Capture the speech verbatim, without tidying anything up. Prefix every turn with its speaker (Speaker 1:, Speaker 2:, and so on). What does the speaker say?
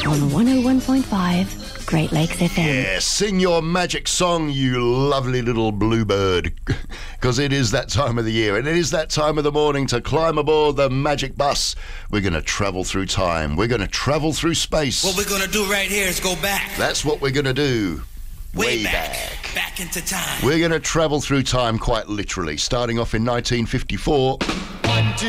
Speaker 1: on one oh one point five Great Lakes F M.
Speaker 2: Yeah, sing your magic song, you lovely little bluebird, because it is that time of the year, and it is that time of the morning to climb aboard the magic bus. We're going to travel through time. We're going to travel through space.
Speaker 3: What we're going to do right here is go back.
Speaker 2: That's what we're going to do.
Speaker 3: Way,
Speaker 2: Way
Speaker 3: back.
Speaker 2: back.
Speaker 3: Back into time.
Speaker 2: We're going to travel through time quite literally, starting off in nineteen fifty-four.